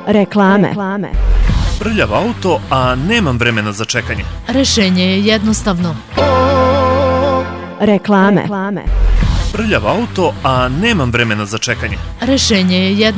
Reklame. Prljav auto, a nemam vremena za čekanje. Rešenje je jednostavno. Reklame. Prljav auto, a nemam vremena za čekanje. Rešenje je jednostavno.